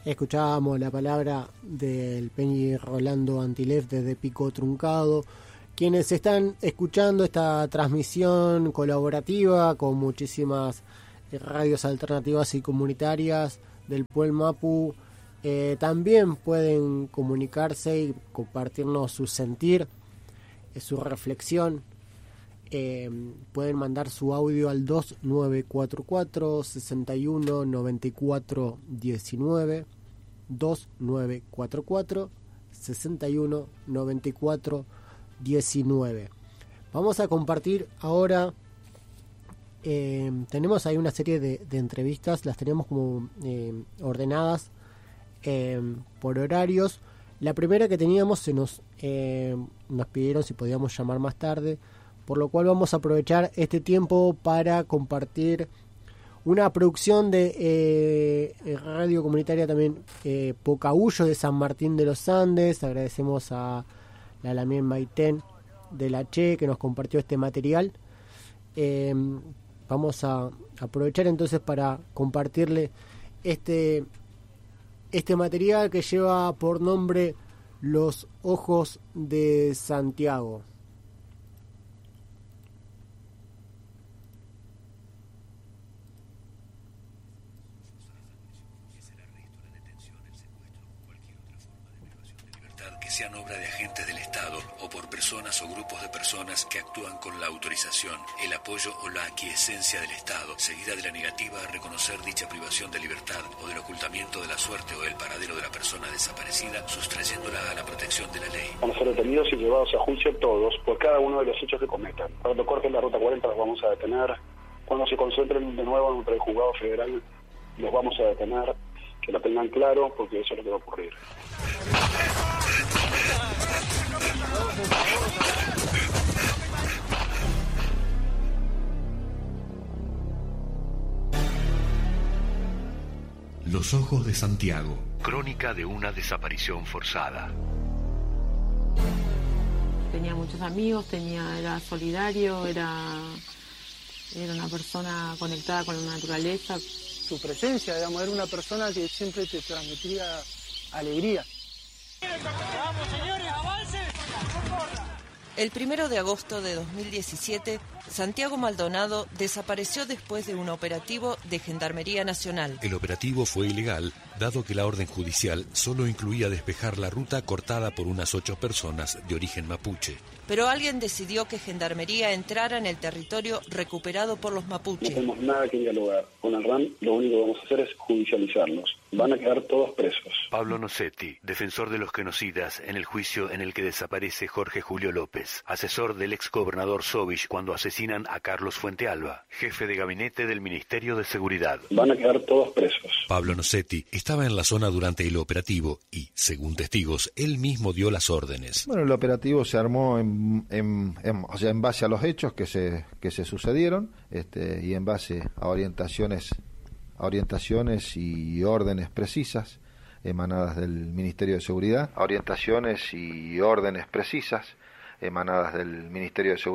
Escuchábamos la palabra del Peñi Rolando Antilef desde Pico Truncado. Quienes están escuchando esta transmisión colaborativa con muchísimas radios alternativas y comunitarias del Pueblo Mapu, también pueden comunicarse y compartirnos su sentir, su reflexión. Pueden mandar su audio al 2944 61 94 19, 2944 61 94 19. Vamos a compartir ahora, tenemos ahí una serie de entrevistas, las tenemos como ordenadas por horarios. La primera que teníamos nos pidieron si podíamos llamar más tarde, por lo cual vamos a aprovechar este tiempo para compartir una producción de radio comunitaria también, Pocahuyo de San Martín de los Andes. Agradecemos a la Lamien Maitén de la Che que nos compartió este material. Vamos a aprovechar entonces para compartirle este material que lleva por nombre Los Ojos de Santiago. Sean obra de agentes del Estado o por personas o grupos de personas que actúan con la autorización, el apoyo o la aquiescencia del Estado, seguida de la negativa a reconocer dicha privación de libertad o del ocultamiento de la suerte o del paradero de la persona desaparecida, sustrayéndola a la protección de la ley. Van a ser detenidos y llevados a juicio todos por cada uno de los hechos que cometan. Cuando corten la ruta 40 los vamos a detener. Cuando se concentren de nuevo en el juzgado federal los vamos a detener. Que lo tengan claro, porque eso es lo que va a ocurrir. Los Ojos de Santiago. Crónica de una desaparición forzada. Tenía muchos amigos, era solidario, era una persona conectada con la naturaleza. Su presencia, digamos, era una persona que siempre te transmitía alegría. ¡Vamos, señores, avancen! El 1 de agosto de 2017, Santiago Maldonado desapareció después de un operativo de Gendarmería Nacional. El operativo fue ilegal, dado que la orden judicial solo incluía despejar la ruta cortada por unas 8 personas de origen mapuche. Pero alguien decidió que Gendarmería entrara en el territorio recuperado por los mapuches. No tenemos nada que dialogar. Con el RAM lo único que vamos a hacer es judicializarlos. Van a quedar todos presos. Pablo Nocetti, defensor de los genocidas en el juicio en el que desaparece Jorge Julio López, asesor del ex gobernador Sovich cuando asesinan a Carlos Fuentealba, jefe de gabinete del Ministerio de Seguridad. Van a quedar todos presos. Pablo Nocetti estaba en la zona durante el operativo y, según testigos, él mismo dio las órdenes. Bueno, el operativo se armó en base a los hechos que se sucedieron, y en base a orientaciones y órdenes precisas emanadas del Ministerio de Seguridad.